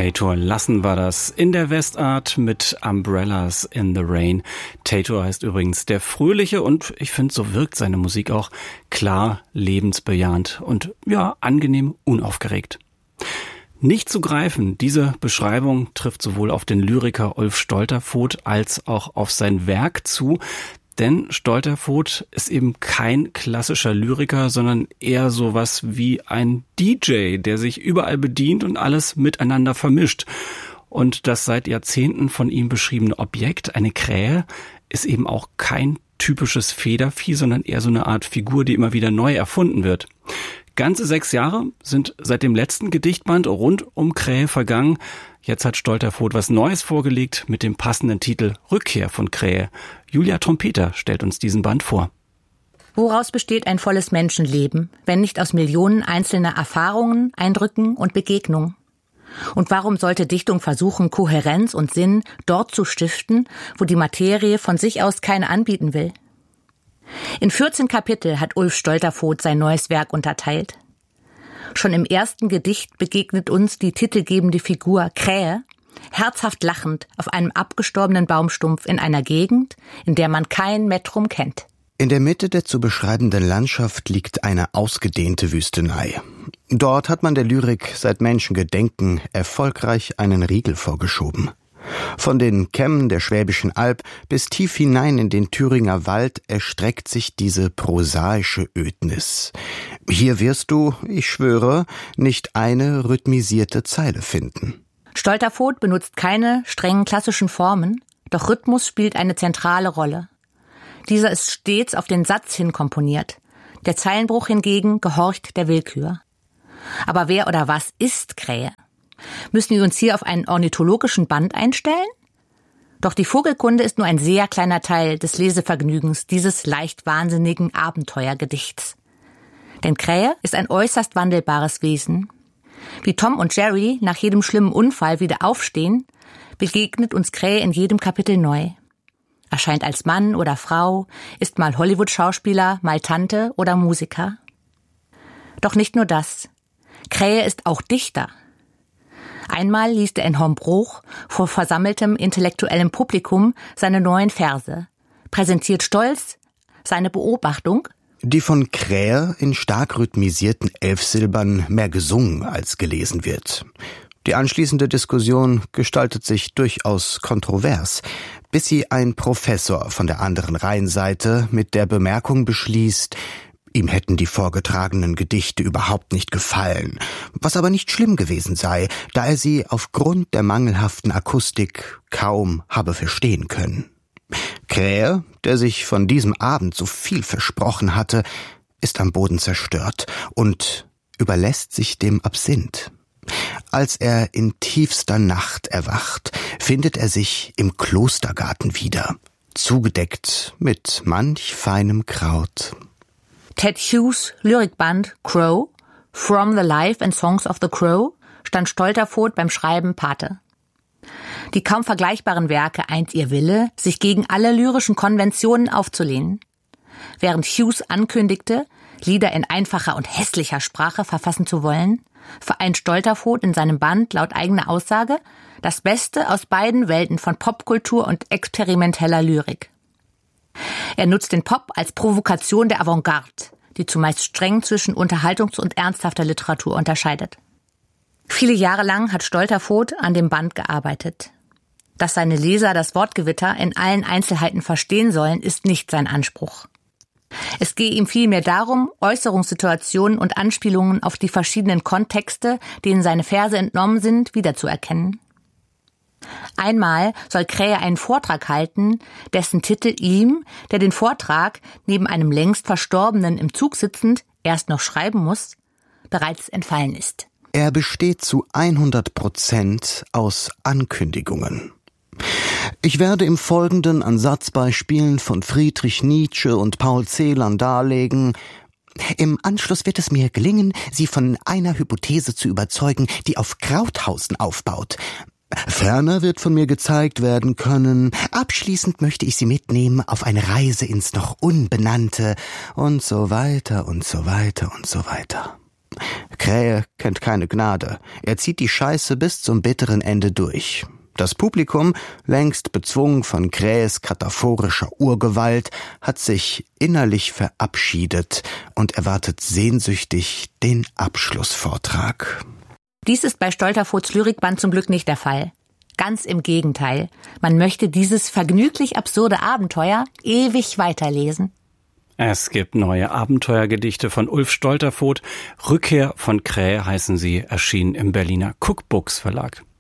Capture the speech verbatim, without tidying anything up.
Tator lassen wir das in der Westart mit Umbrellas in the Rain. Tator heißt übrigens der Fröhliche und ich finde, so wirkt seine Musik auch klar, lebensbejahend und ja, angenehm unaufgeregt. Nicht zu greifen, diese Beschreibung trifft sowohl auf den Lyriker Ulf Stolterfoht als auch auf sein Werk zu. Denn Stolterfoht ist eben kein klassischer Lyriker, sondern eher sowas wie ein D J, der sich überall bedient und alles miteinander vermischt. Und das seit Jahrzehnten von ihm beschriebene Objekt, eine Krähe, ist eben auch kein typisches Federvieh, sondern eher so eine Art Figur, die immer wieder neu erfunden wird. Ganze sechs Jahre sind seit dem letzten Gedichtband rund um Krähe vergangen. Jetzt hat Stolterfoht was Neues vorgelegt mit dem passenden Titel Rückkehr von Krähe. Julia Trompeter stellt uns diesen Band vor. Woraus besteht ein volles Menschenleben, wenn nicht aus Millionen einzelner Erfahrungen, Eindrücken und Begegnungen? Und warum sollte Dichtung versuchen, Kohärenz und Sinn dort zu stiften, wo die Materie von sich aus keine anbieten will? In vierzehn Kapitel hat Ulf Stolterfoht sein neues Werk unterteilt. Schon im ersten Gedicht begegnet uns die titelgebende Figur Krähe, herzhaft lachend auf einem abgestorbenen Baumstumpf in einer Gegend, in der man kein Metrum kennt. In der Mitte der zu beschreibenden Landschaft liegt eine ausgedehnte Wüstenei. Dort hat man der Lyrik seit Menschengedenken erfolgreich einen Riegel vorgeschoben. Von den Kämmen der Schwäbischen Alb bis tief hinein in den Thüringer Wald erstreckt sich diese prosaische Ödnis. Hier wirst du, ich schwöre, nicht eine rhythmisierte Zeile finden. Stolterfoht benutzt keine strengen klassischen Formen, doch Rhythmus spielt eine zentrale Rolle. Dieser ist stets auf den Satz hin komponiert. Der Zeilenbruch hingegen gehorcht der Willkür. Aber wer oder was ist Krähe? Müssen wir uns hier auf einen ornithologischen Band einstellen? Doch die Vogelkunde ist nur ein sehr kleiner Teil des Lesevergnügens dieses leicht wahnsinnigen Abenteuergedichts. Denn Krähe ist ein äußerst wandelbares Wesen. Wie Tom und Jerry nach jedem schlimmen Unfall wieder aufstehen, begegnet uns Krähe in jedem Kapitel neu. Erscheint als Mann oder Frau, ist mal Hollywood-Schauspieler, mal Tante oder Musiker. Doch nicht nur das. Krähe ist auch Dichter. Einmal liest er in Hombruch vor versammeltem intellektuellem Publikum seine neuen Verse, präsentiert stolz seine Beobachtung, die von Krähe in stark rhythmisierten Elfsilbern mehr gesungen als gelesen wird. Die anschließende Diskussion gestaltet sich durchaus kontrovers, bis sie ein Professor von der anderen Rheinseite mit der Bemerkung beschließt, ihm hätten die vorgetragenen Gedichte überhaupt nicht gefallen, was aber nicht schlimm gewesen sei, da er sie aufgrund der mangelhaften Akustik kaum habe verstehen können. Krähe, der sich von diesem Abend so viel versprochen hatte, ist am Boden zerstört und überlässt sich dem Absinth. Als er in tiefster Nacht erwacht, findet er sich im Klostergarten wieder, zugedeckt mit manch feinem Kraut. Ted Hughes' Lyrikband Crow, From the Life and Songs of the Crow, stand Stolterfoht beim Schreiben Pate. Die kaum vergleichbaren Werke eint ihr Wille, sich gegen alle lyrischen Konventionen aufzulehnen. Während Hughes ankündigte, Lieder in einfacher und hässlicher Sprache verfassen zu wollen, vereint Stolterfoht in seinem Band laut eigener Aussage das Beste aus beiden Welten von Popkultur und experimenteller Lyrik. Er nutzt den Pop als Provokation der Avantgarde, die zumeist streng zwischen Unterhaltungs- und ernsthafter Literatur unterscheidet. Viele Jahre lang hat Stolterfoht an dem Band gearbeitet. Dass seine Leser das Wortgewitter in allen Einzelheiten verstehen sollen, ist nicht sein Anspruch. Es gehe ihm vielmehr darum, Äußerungssituationen und Anspielungen auf die verschiedenen Kontexte, denen seine Verse entnommen sind, wiederzuerkennen. Einmal soll Krähe einen Vortrag halten, dessen Titel ihm, der den Vortrag neben einem längst Verstorbenen im Zug sitzend erst noch schreiben muss, bereits entfallen ist. Er besteht zu hundert Prozent aus Ankündigungen. Ich werde im Folgenden an Satzbeispielen von Friedrich Nietzsche und Paul Celan darlegen. Im Anschluss wird es mir gelingen, Sie von einer Hypothese zu überzeugen, die auf Krauthausen aufbaut. Ferner wird von mir gezeigt werden können, abschließend möchte ich Sie mitnehmen auf eine Reise ins noch Unbenannte und so weiter und so weiter und so weiter. Krähe kennt keine Gnade. Er zieht die Scheiße bis zum bitteren Ende durch. Das Publikum, längst bezwungen von Krähes kataphorischer Urgewalt, hat sich innerlich verabschiedet und erwartet sehnsüchtig den Abschlussvortrag. Dies ist bei Stolterfohts Lyrikband zum Glück nicht der Fall. Ganz im Gegenteil. Man möchte dieses vergnüglich absurde Abenteuer ewig weiterlesen. Es gibt neue Abenteuergedichte von Ulf Stolterfoht. Rückkehr von Krähe heißen sie, erschienen im Berliner Cookbooks Verlag.